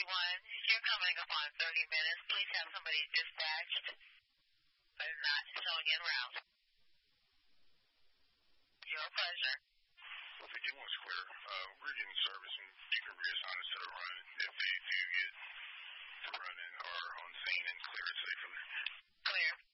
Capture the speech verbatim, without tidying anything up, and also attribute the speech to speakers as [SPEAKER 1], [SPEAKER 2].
[SPEAKER 1] one. You're coming up on thirty minutes. Please have somebody dispatched, but not showing en route. Your pleasure.
[SPEAKER 2] Well, if the given was clear, uh, we're getting service and you can reassign instead of running.